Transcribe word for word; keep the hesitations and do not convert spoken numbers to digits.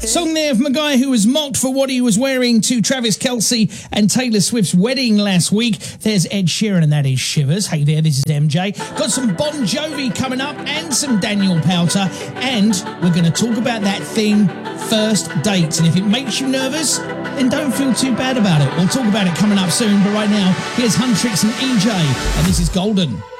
Song there from a guy who was mocked for what he was wearing to Travis Kelce and Taylor Swift's wedding last week. There's Ed Sheeran and that is Shivers. Hey there, this is M J. Got some Bon Jovi coming up and some Daniel Powter. And we're going to talk about that thing, first dates. And if it makes you nervous, then don't feel too bad about it. We'll talk about it coming up soon. But right now, here's Huntrix and E J. And this is Golden.